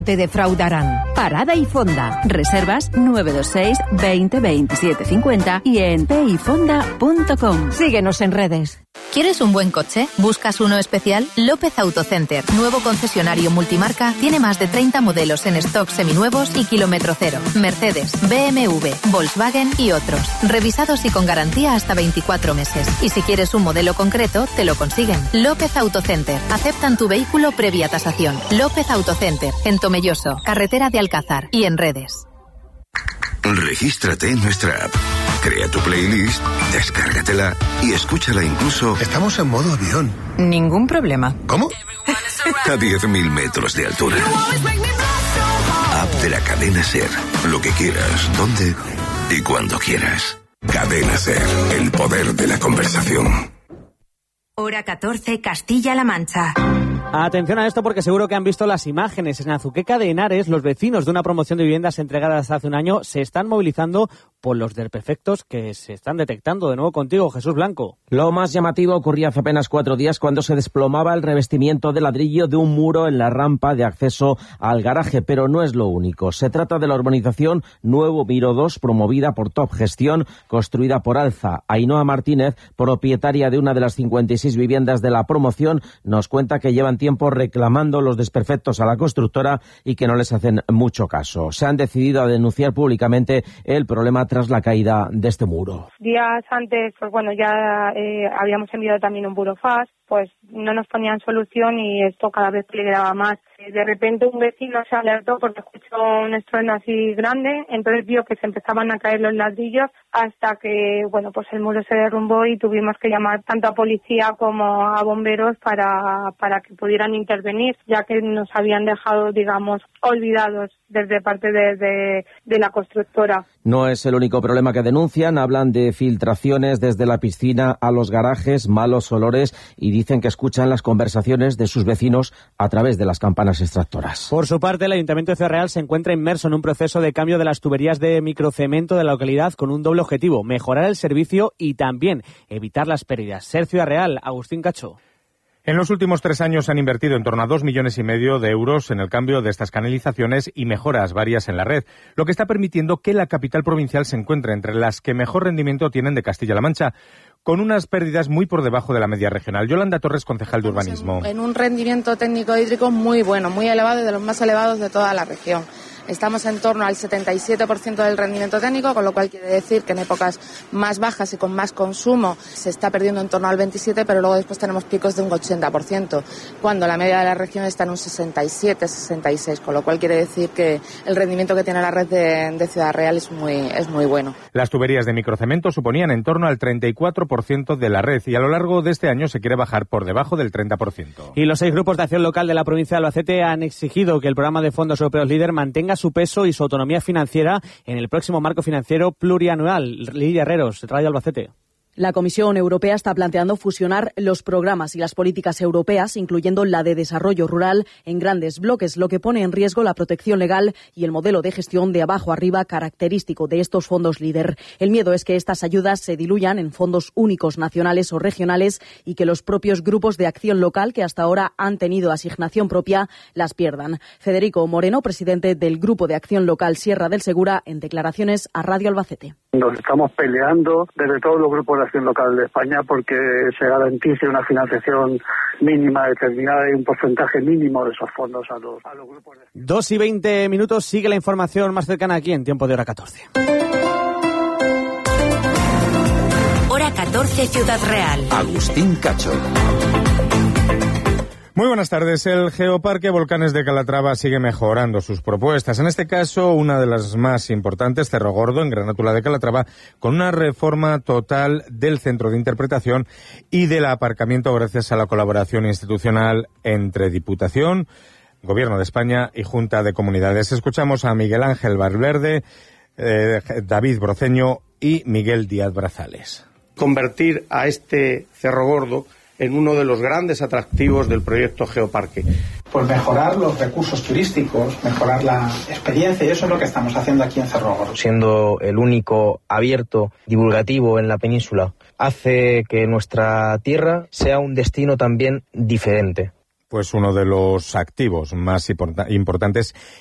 Te defraudarán. Parada y Fonda. Reservas 926 20 27 50 y en payfonda.com. Síguenos en redes. ¿Quieres un buen coche? ¿Buscas uno especial? López Autocenter, nuevo concesionario multimarca, tiene más de 30 modelos en stock seminuevos y kilómetro cero. Mercedes, BMW, Volkswagen y otros. Revisados y con garantía hasta 24 meses. Y si quieres un modelo concreto, te lo consiguen. López Autocenter. Aceptan tu vehículo previa tasación. López Autocenter, en Tomelloso, carretera de Alcázar y en redes. Regístrate en nuestra app. Crea tu playlist, descárgatela y escúchala incluso... Estamos en modo avión. Ningún problema. ¿Cómo? A 10.000 metros de altura. App de la cadena SER. Lo que quieras, dónde y cuando quieras. Cadena SER. El poder de la conversación. Hora 14, Castilla-La Mancha. Atención a esto porque seguro que han visto las imágenes. En Azuqueca de Henares, los vecinos de una promoción de viviendas entregadas hace un año se están movilizando por los desperfectos que se están detectando. De nuevo contigo, Jesús Blanco. Lo más llamativo ocurría hace apenas 4 días cuando se desplomaba el revestimiento de ladrillo de un muro en la rampa de acceso al garaje, pero no es lo único. Se trata de la urbanización Nuevo Miro 2, promovida por Top Gestión, construida por Alza. Ainhoa Martínez, propietaria de una de las 56 viviendas de la promoción, nos cuenta que llevan tiempo reclamando los desperfectos a la constructora y que no les hacen mucho caso. Se han decidido a denunciar públicamente el problema tras la caída de este muro. Días antes, pues bueno, ya habíamos enviado también un burofax, pues no nos ponían solución y esto cada vez peligraba más. De repente un vecino se alertó porque escuchó un estruendo así grande, entonces vio que se empezaban a caer los ladrillos hasta que, bueno, pues el muro se derrumbó y tuvimos que llamar tanto a policía como a bomberos para que pudieran intervenir, ya que nos habían dejado, digamos, olvidados desde parte de la constructora. No es el único problema que denuncian, hablan de filtraciones desde la piscina a los garajes, malos olores y dicen que escuchan las conversaciones de sus vecinos a través de las campanas extractoras. Por su parte, el Ayuntamiento de Ciudad Real se encuentra inmerso en un proceso de cambio de las tuberías de microcemento de la localidad con un doble objetivo: mejorar el servicio y también evitar las pérdidas. Ser Ciudad Real, Agustín Cacho. En los últimos 3 años se han invertido en torno a 2,5 millones de euros en el cambio de estas canalizaciones y mejoras varias en la red, lo que está permitiendo que la capital provincial se encuentre entre las que mejor rendimiento tienen de Castilla-La Mancha, con unas pérdidas muy por debajo de la media regional. Yolanda Torres, concejal de urbanismo. En un rendimiento técnico hídrico muy bueno, muy elevado y de los más elevados de toda la región. Estamos en torno al 77% del rendimiento técnico, con lo cual quiere decir que en épocas más bajas y con más consumo se está perdiendo en torno al 27%, pero luego después tenemos picos de un 80%, cuando la media de la región está en un 67-66%, con lo cual quiere decir que el rendimiento que tiene la red de Ciudad Real es muy bueno. Las tuberías de microcemento suponían en torno al 34% de la red y a lo largo de este año se quiere bajar por debajo del 30%. Y los 6 grupos de acción local de la provincia de Albacete han exigido que el programa de fondos europeos LEADER mantenga su peso y su autonomía financiera en el próximo marco financiero plurianual. Lidia Herreros, Radio Albacete. La Comisión Europea está planteando fusionar los programas y las políticas europeas, incluyendo la de desarrollo rural, en grandes bloques, lo que pone en riesgo la protección legal y el modelo de gestión de abajo arriba característico de estos fondos LEADER. El miedo es que estas ayudas se diluyan en fondos únicos nacionales o regionales y que los propios grupos de acción local, que hasta ahora han tenido asignación propia, las pierdan. Federico Moreno, presidente del Grupo de Acción Local Sierra del Segura, en declaraciones a Radio Albacete. Nos estamos peleando desde todos los grupos de acción local de España porque se garantice una financiación mínima determinada y un porcentaje mínimo de esos fondos a los grupos de... 2:20, sigue la información más cercana aquí en tiempo de Hora 14. Hora 14, Ciudad Real. Agustín Cacho. Muy buenas tardes. El Geoparque Volcanes de Calatrava sigue mejorando sus propuestas. En este caso, una de las más importantes, Cerro Gordo, en Granátula de Calatrava, con una reforma total del centro de interpretación y del aparcamiento gracias a la colaboración institucional entre Diputación, Gobierno de España y Junta de Comunidades. Escuchamos a Miguel Ángel Valverde, David Broceño y Miguel Díaz Brazales. Convertir a este Cerro Gordo en uno de los grandes atractivos del proyecto Geoparque. Pues mejorar los recursos turísticos, mejorar la experiencia, y eso es lo que estamos haciendo aquí en Cerro Gordo. Siendo el único abierto, divulgativo en la península, hace que nuestra tierra sea un destino también diferente. pues uno de los activos más importantes